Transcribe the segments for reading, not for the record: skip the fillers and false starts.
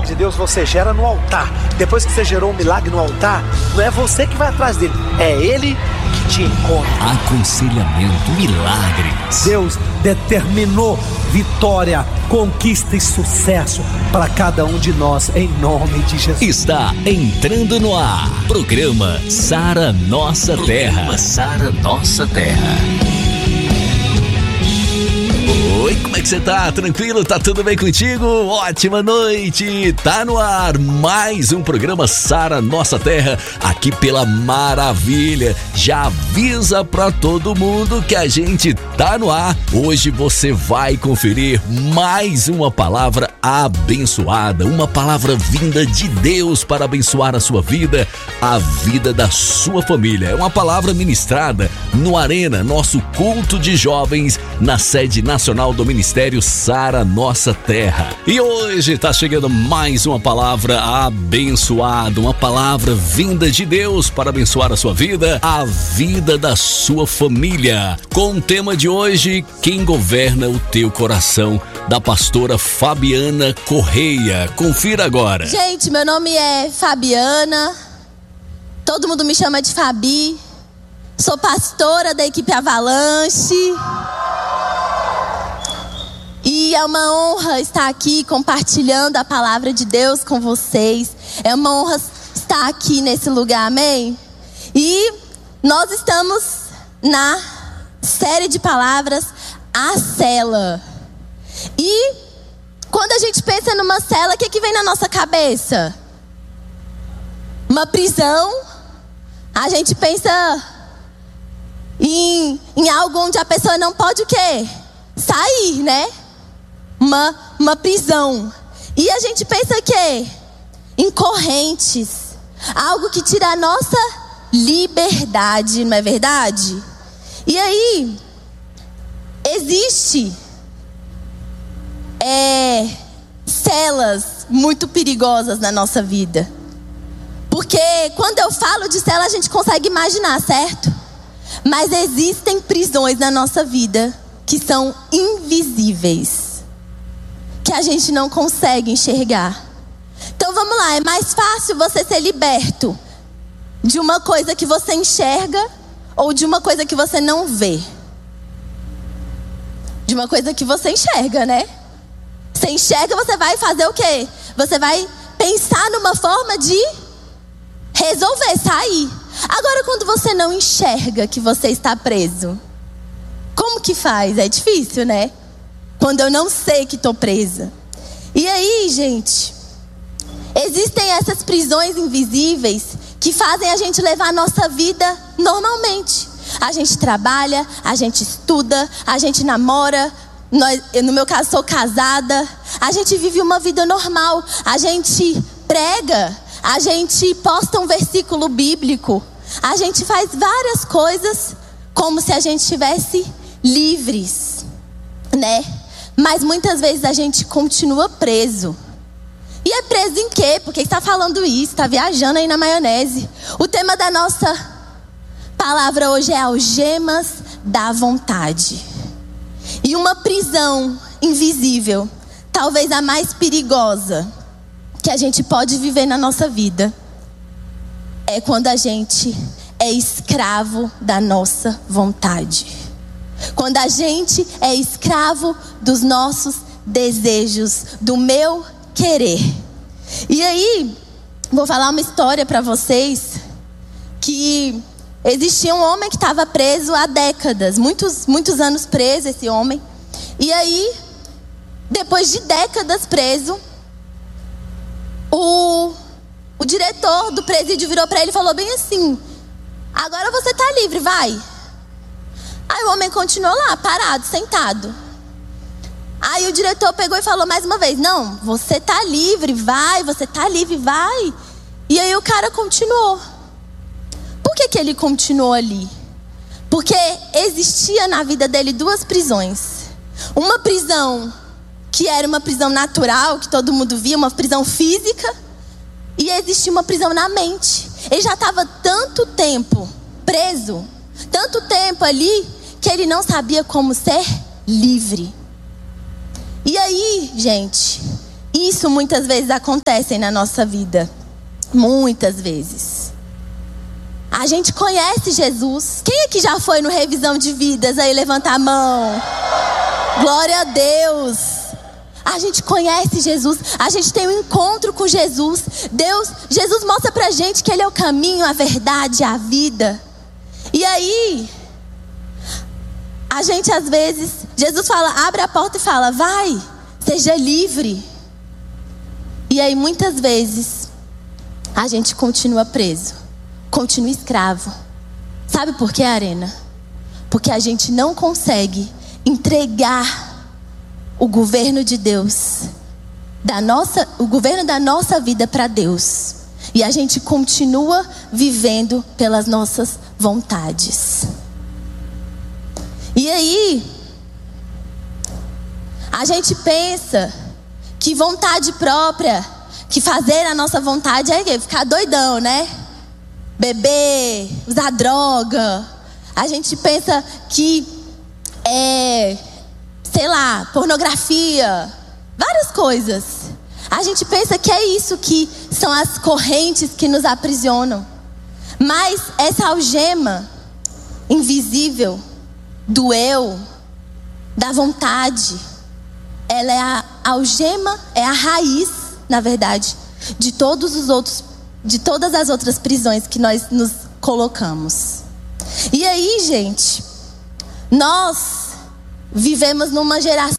milagre de Deus você gera no altar. Depois que você gerou um milagre no altar, não é você que vai atrás dele, é ele que te encontra. Aconselhamento, milagres. Deus determinou vitória, conquista e sucesso para cada um de nós, em nome de Jesus. Está entrando no ar, programa Sara Nossa Terra. Sara Nossa Terra. Oi, como é que você tá? Tranquilo? Tá tudo bem contigo? Ótima noite! Tá no ar mais um programa Sara Nossa Terra, aqui pela Maravilha. Já avisa pra todo mundo que a gente tá no ar. Hoje você vai conferir mais uma palavra abençoada, uma palavra vinda de Deus para abençoar a sua vida, a vida da sua família. É uma palavra ministrada no Arena, nosso culto de jovens, na sede nacional do Ministério Sara Nossa Terra. E hoje tá chegando mais uma palavra abençoada, uma palavra vinda de Deus para abençoar a sua vida, a vida da sua família. Com o tema de hoje, quem governa o teu coração, da pastora Fabiana Correia. Confira agora. Gente, meu nome é Fabiana, todo mundo me chama de Fabi, sou pastora da equipe Avalanche. E é uma honra estar aqui compartilhando a palavra de Deus com vocês. É uma honra estar aqui nesse lugar, amém? E nós estamos na série de palavras, A Cela. E quando a gente pensa numa cela, o que vem na nossa cabeça? Uma prisão. A gente pensa em algo onde a pessoa não pode o quê? Sair, né? Uma prisão. E a gente pensa que em correntes, algo que tira a nossa liberdade, não é verdade? E aí existe celas muito perigosas na nossa vida. Porque quando eu falo de cela, a gente consegue imaginar, certo? Mas existem prisões na nossa vida que são invisíveis, que a gente não consegue enxergar. Então vamos lá, é mais fácil você ser liberto de uma coisa que você enxerga ou de uma coisa que você não vê? De uma coisa que você enxerga, né? Você enxerga, você vai fazer o quê? Você vai pensar numa forma de resolver, sair. Agora, quando você não enxerga que você está preso, como que faz? É difícil, né? Quando eu não sei que estou presa. E aí, gente, existem essas prisões invisíveis que fazem a gente levar a nossa vida normalmente. A gente trabalha, a gente estuda, a gente namora. No meu caso, sou casada. A gente vive uma vida normal. A gente prega, a gente posta um versículo bíblico. A gente faz várias coisas como se a gente estivesse livres, né? Mas muitas vezes a gente continua preso. E é preso em quê? Por que está falando isso? Está viajando aí na maionese. O tema da nossa palavra hoje é algemas da vontade. E uma prisão invisível, talvez a mais perigosa que a gente pode viver na nossa vida, é quando a gente é escravo da nossa vontade. Quando a gente é escravo dos nossos desejos, do meu querer. E aí, vou falar uma história para vocês, que existia um homem que estava preso há décadas, muitos anos preso esse homem. E aí, depois de décadas preso, o diretor do presídio virou para ele e falou bem assim: agora você está livre, vai. Aí o homem continuou lá, parado, sentado. Aí o diretor pegou e falou mais uma vez: não, você tá livre, vai, você tá livre, vai. E aí o cara continuou. Por que ele continuou ali? Porque existia na vida dele duas prisões. Uma prisão que era uma prisão natural, que todo mundo via, uma prisão física. E existia uma prisão na mente. Ele já estava tanto tempo preso, tanto tempo ali, que ele não sabia como ser livre. E aí, gente, E isso muitas vezes acontece na nossa vida. Muitas vezes. A gente conhece Jesus. Quem aqui já foi no Revisão de Vidas? Aí levanta a mão. Glória a Deus. A gente conhece Jesus. A gente tem um encontro com Jesus. Jesus mostra pra gente que Ele é o caminho, a verdade, a vida. E aí, a gente às vezes, Jesus fala, abre a porta e fala, vai, seja livre. E aí muitas vezes, a gente continua preso, continua escravo. Sabe por quê, Arena? Porque a gente não consegue entregar o governo de Deus, o governo da nossa vida para Deus. E a gente continua vivendo pelas nossas vontades. E aí, a gente pensa que vontade própria, que fazer a nossa vontade é ficar doidão, né? Beber, usar droga. A gente pensa que sei lá, pornografia, várias coisas. A gente pensa que é isso que são as correntes que nos aprisionam. Mas essa algema invisível do eu, da vontade, ela é a algema, é a raiz, na verdade, de todas as outras prisões que nós nos colocamos. E aí, gente, nós vivemos numa geração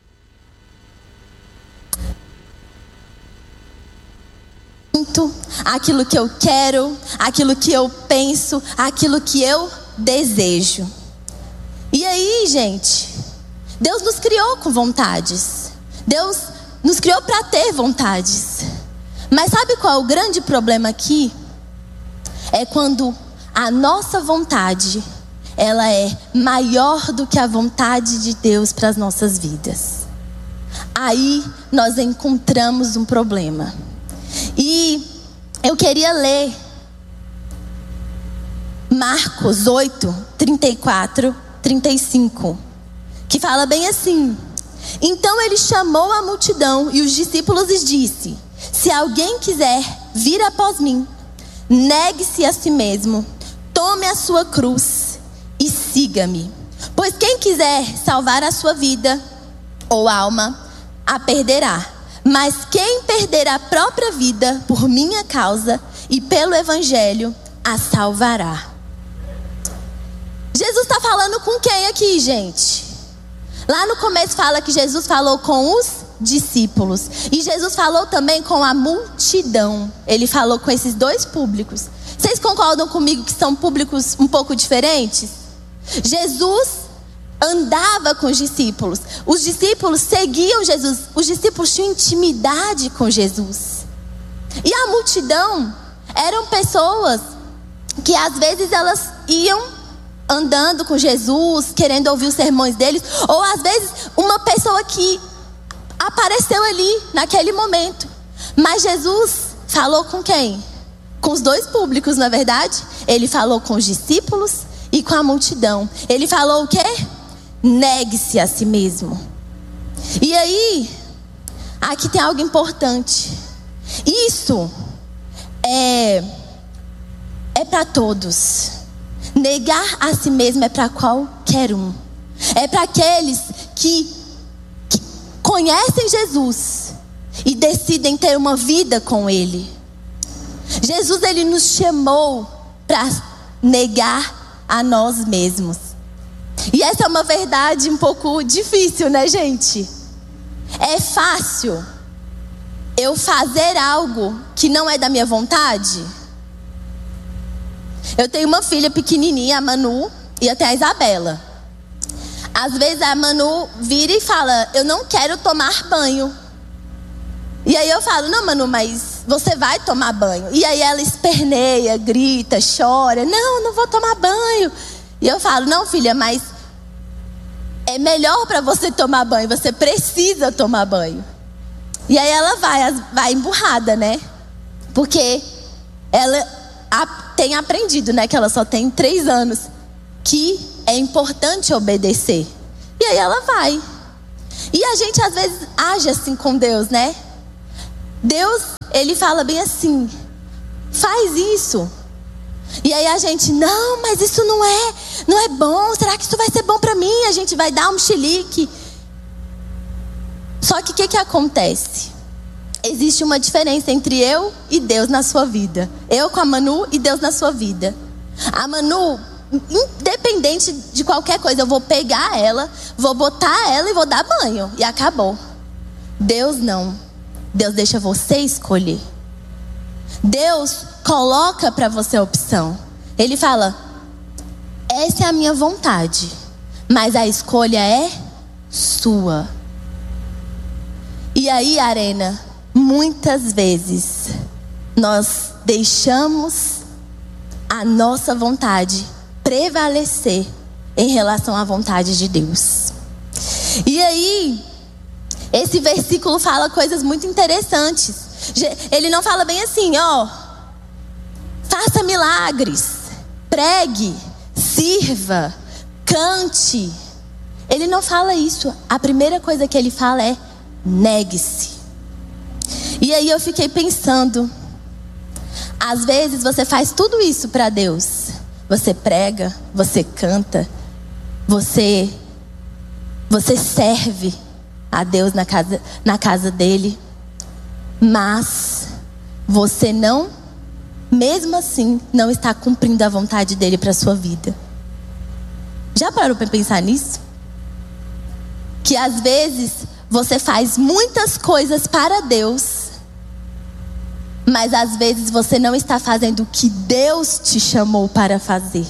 aquilo que eu quero, aquilo que eu penso, aquilo que eu desejo. E aí, gente, Deus nos criou com vontades. Deus nos criou para ter vontades. Mas sabe qual é o grande problema aqui? É quando a nossa vontade, ela é maior do que a vontade de Deus para as nossas vidas. Aí nós encontramos um problema. E eu queria ler Marcos 8, 34, 35, que fala bem assim: então ele chamou a multidão e os discípulos e disse: se alguém quiser vir após mim, negue-se a si mesmo, tome a sua cruz e siga-me. Pois quem quiser salvar a sua vida ou alma, a perderá. Mas quem perder a própria vida por minha causa e pelo evangelho, a salvará. Jesus está falando com quem aqui, gente? Lá no começo fala que Jesus falou com os discípulos. E Jesus falou também com a multidão. Ele falou com esses dois públicos. Vocês concordam comigo que são públicos um pouco diferentes? Jesus andava com os discípulos. Os discípulos seguiam Jesus. Os discípulos tinham intimidade com Jesus. E a multidão eram pessoas que às vezes elas iam andando com Jesus, querendo ouvir os sermões deles. Ou às vezes uma pessoa que apareceu ali naquele momento. Mas Jesus falou com quem? Com os dois públicos, na verdade. Ele falou com os discípulos e com a multidão. Ele falou o quê? Negue-se a si mesmo. E aí, aqui tem algo importante. Isso é para todos. Negar a si mesmo é para qualquer um. É para aqueles que conhecem Jesus e decidem ter uma vida com Ele. Jesus, Ele nos chamou para negar a nós mesmos. E essa é uma verdade um pouco difícil, né, gente? É fácil eu fazer algo que não é da minha vontade? Eu tenho uma filha pequenininha, a Manu, e até a Isabela. Às vezes a Manu vira e fala: eu não quero tomar banho. E aí eu falo: não, Manu, mas você vai tomar banho. E aí ela esperneia, grita, chora: não vou tomar banho. E eu falo: não, filha, mas é melhor para você tomar banho, você precisa tomar banho. E aí ela vai emburrada, né? Porque ela tem aprendido, né, que ela só tem 3 anos, que é importante obedecer. E aí ela vai. E a gente às vezes age assim com Deus, né? Deus, ele fala bem assim: faz isso. E aí a gente, não, mas isso não é bom. Será que isso vai ser bom para mim? A gente vai dar um chilique. Só que o que acontece? Existe uma diferença entre eu e Deus na sua vida. Eu com a Manu e Deus na sua vida. A Manu, independente de qualquer coisa, eu vou pegar ela, vou botar ela e vou dar banho. E acabou. Deus não. Deus deixa você escolher. Deus coloca para você a opção. Ele fala: essa é a minha vontade, mas a escolha é sua. E aí, Arena, muitas vezes nós deixamos a nossa vontade prevalecer em relação à vontade de Deus. E aí, esse versículo fala coisas muito interessantes. Ele não fala bem assim, faça milagres, pregue, sirva, cante. Ele não fala isso. A primeira coisa que ele fala é: negue-se. E aí eu fiquei pensando, às vezes você faz tudo isso para Deus. Você prega, você canta, você serve a Deus na casa dele. Mas você não, mesmo assim, não está cumprindo a vontade dele para a sua vida. Já parou para pensar nisso? Que às vezes você faz muitas coisas para Deus, mas às vezes você não está fazendo o que Deus te chamou para fazer.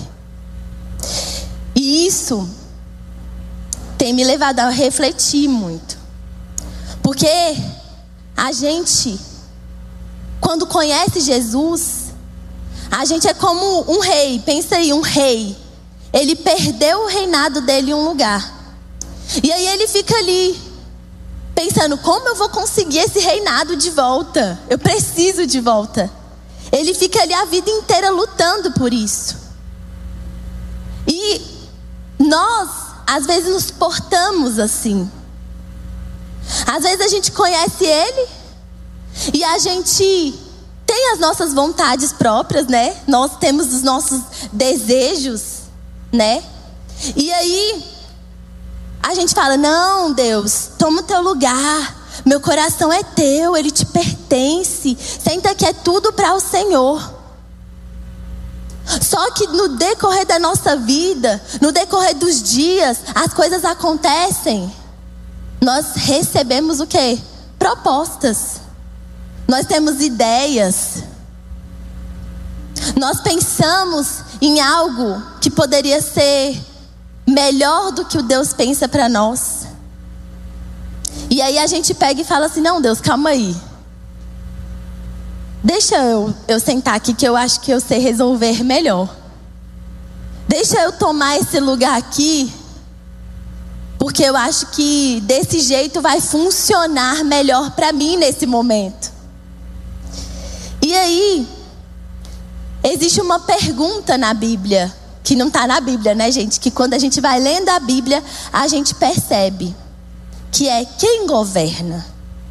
E isso tem me levado a refletir muito. Porque a gente, quando conhece Jesus, a gente é como um rei. Pensa aí, um rei. Ele perdeu o reinado dele em um lugar. E aí ele fica ali, pensando: como eu vou conseguir esse reinado de volta? Eu preciso de volta. Ele fica ali a vida inteira lutando por isso. E nós, às vezes, nos portamos assim. Às vezes a gente conhece ele e a gente tem as nossas vontades próprias, né? Nós temos os nossos desejos, né? E aí a gente fala: não, Deus, toma o teu lugar. Meu coração é teu, ele te pertence. Senta que é tudo para o Senhor. Só que no decorrer da nossa vida, no decorrer dos dias, as coisas acontecem. Nós recebemos o quê? Propostas. Nós temos ideias. Nós pensamos em algo que poderia ser melhor do que o Deus pensa para nós. E aí a gente pega e fala assim: não, Deus, calma aí. Deixa eu sentar aqui que eu acho que eu sei resolver melhor. Deixa eu tomar esse lugar aqui, porque eu acho que desse jeito vai funcionar melhor para mim nesse momento. E aí, existe uma pergunta na Bíblia, que não está na Bíblia, né, gente? Que quando a gente vai lendo a Bíblia, a gente percebe, que é: quem governa?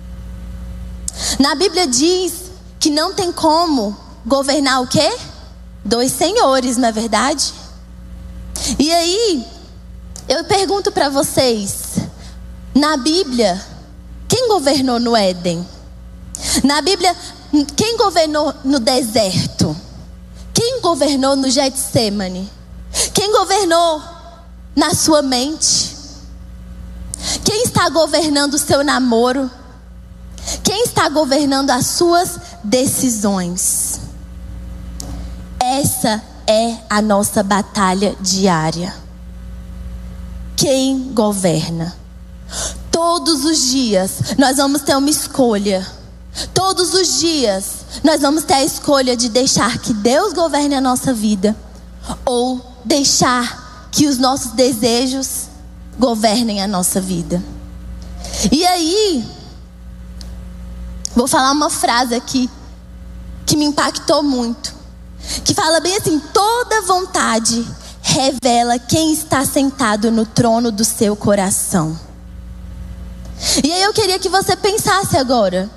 Na Bíblia diz que não tem como governar o quê? Dois senhores, não é verdade? E aí, eu pergunto para vocês, na Bíblia, quem governou no Éden? Na Bíblia, quem governou no deserto? Quem governou no Getsemane? Quem governou na sua mente? Quem está governando o seu namoro? Quem está governando as suas decisões? Essa é a nossa batalha diária. Quem governa? Todos os dias nós vamos ter uma escolha. Todos os dias nós vamos ter a escolha de deixar que Deus governe a nossa vida, ou deixar que os nossos desejos governem a nossa vida. E aí, vou falar uma frase aqui que me impactou muito, que fala bem assim: toda vontade revela quem está sentado no trono do seu coração. E aí eu queria que você pensasse agora: